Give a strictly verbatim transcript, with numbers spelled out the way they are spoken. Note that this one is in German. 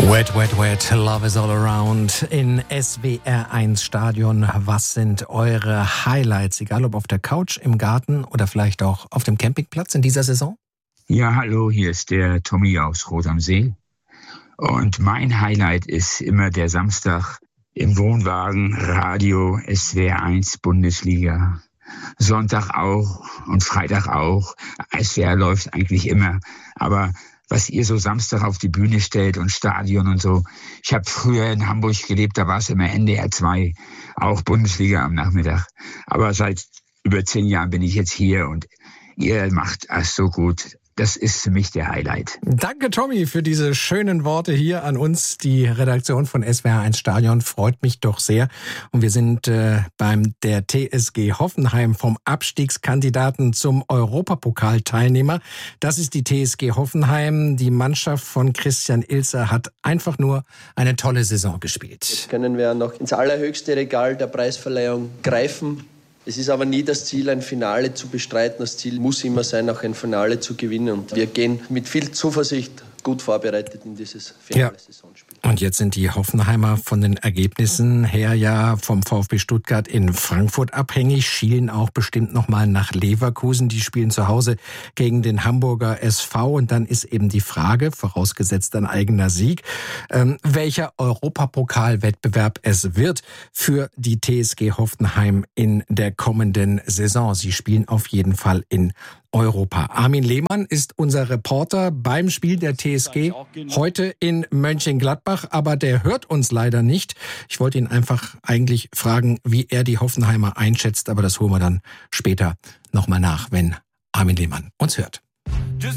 Wet, wet, wet, love is all around in S W R eins Stadion. Was sind eure Highlights, egal ob auf der Couch, im Garten oder vielleicht auch auf dem Campingplatz in dieser Saison? Ja, hallo, hier ist der Tommy aus Rot am See. Und mein Highlight ist immer der Samstag im Wohnwagen, Radio, S W R eins Bundesliga. Sonntag auch und Freitag auch. S W R läuft eigentlich immer, aber was ihr so Samstag auf die Bühne stellt und Stadion und so. Ich habe früher in Hamburg gelebt, da war es immer N D R zwei, auch Bundesliga am Nachmittag. Aber seit über zehn Jahren bin ich jetzt hier und ihr macht es so gut. Das ist für mich der Highlight. Danke, Tommy, für diese schönen Worte hier an uns. Die Redaktion von S W R eins Stadion freut mich doch sehr. Und wir sind äh, beim der T S G Hoffenheim vom Abstiegskandidaten zum Europapokalteilnehmer. Das ist die T S G Hoffenheim. Die Mannschaft von Christian Ilzer hat einfach nur eine tolle Saison gespielt. Jetzt können wir noch ins allerhöchste Regal der Preisverleihung greifen. Es ist aber nie das Ziel, ein Finale zu bestreiten. Das Ziel muss immer sein, auch ein Finale zu gewinnen. Und wir gehen mit viel Zuversicht gut vorbereitet in dieses Finale-Saisonspiel. Ja. Und jetzt sind die Hoffenheimer von den Ergebnissen her ja vom VfB Stuttgart in Frankfurt abhängig, schielen auch bestimmt nochmal nach Leverkusen. Die spielen zu Hause gegen den Hamburger S V. Und dann ist eben die Frage, vorausgesetzt ein eigener Sieg, ähm, welcher Europapokalwettbewerb es wird für die T S G Hoffenheim in der kommenden Saison. Sie spielen auf jeden Fall in Europa. Armin Lehmann ist unser Reporter beim Spiel der T S G heute in Mönchengladbach, aber der hört uns leider nicht. Ich wollte ihn einfach eigentlich fragen, wie er die Hoffenheimer einschätzt, aber das holen wir dann später nochmal nach, wenn Armin Lehmann uns hört.